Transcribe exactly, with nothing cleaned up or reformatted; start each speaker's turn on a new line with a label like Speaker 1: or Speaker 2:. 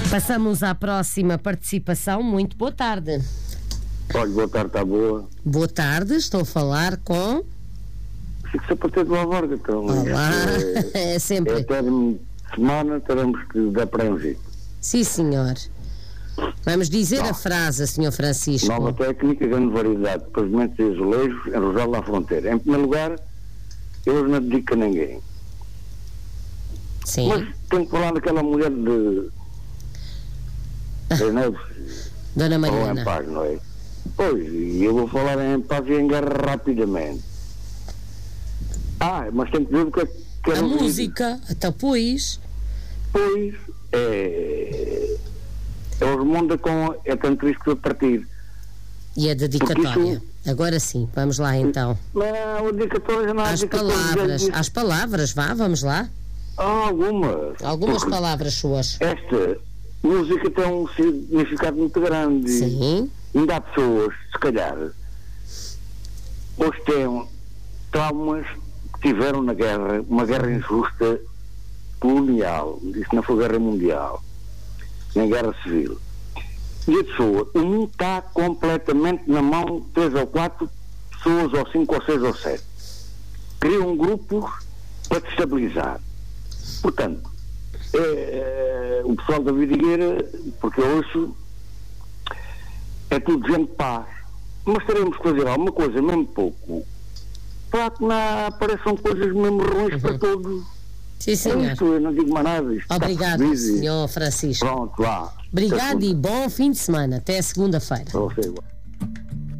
Speaker 1: Passamos à próxima participação. Muito boa tarde.
Speaker 2: Olha, boa tarde, está boa.
Speaker 1: Boa tarde, estou a falar com...
Speaker 2: Fico sapateiro do Alvorga, então.
Speaker 1: Olá, é, é sempre.
Speaker 2: É término de semana, teremos que dar para um jeito.
Speaker 1: Sim, senhor. Vamos dizer
Speaker 2: Não.
Speaker 1: a frase, senhor Francisco.
Speaker 2: Nova técnica, grande variedade de pavimentos e azulejos, enrojado na fronteira. Em primeiro lugar, eu não dedico a ninguém.
Speaker 1: Sim.
Speaker 2: Mas tenho que falar daquela mulher de... de Neves.
Speaker 1: Dona
Speaker 2: Ou em
Speaker 1: Mariana.
Speaker 2: paz, não é? Pois, e eu vou falar em paz e em guerra rapidamente. Ah, mas tem que ver o que é que
Speaker 1: A
Speaker 2: é
Speaker 1: música, até pois.
Speaker 2: Pois, é... é o Remonda com é tanto triste a partir.
Speaker 1: E a dedicatória.
Speaker 2: Isso...
Speaker 1: Agora sim, vamos lá então.
Speaker 2: Não, a dedicatória não é
Speaker 1: Às
Speaker 2: dedicatória,
Speaker 1: palavras,
Speaker 2: diz-
Speaker 1: às palavras, vá, vamos lá.
Speaker 2: Há algumas.
Speaker 1: Algumas
Speaker 2: Porque
Speaker 1: palavras suas.
Speaker 2: esta música tem um significado muito grande.
Speaker 1: Sim.
Speaker 2: Ainda há pessoas, se calhar, hoje têm traumas que tiveram na guerra, uma guerra injusta colonial, isso não foi guerra mundial, nem guerra civil. E a pessoa, o mundo está completamente na mão de três ou quatro pessoas, ou cinco, ou seis, ou sete. Criam um grupo para destabilizar. Portanto, é, é, o pessoal da Vidigueira, porque eu ouço, é tudo gente de paz. Mas teremos que fazer alguma coisa, mesmo pouco, para que não apareçam coisas mesmo ruins
Speaker 1: Uhum.
Speaker 2: para todos.
Speaker 1: Sim,
Speaker 2: É
Speaker 1: senhor.
Speaker 2: isto, eu não digo mais nada. Isto está
Speaker 1: Obrigado,
Speaker 2: percebido.
Speaker 1: senhor Francisco.
Speaker 2: Pronto, lá.
Speaker 1: Obrigado e bom fim de semana. Até segunda-feira.
Speaker 2: Para você, igual.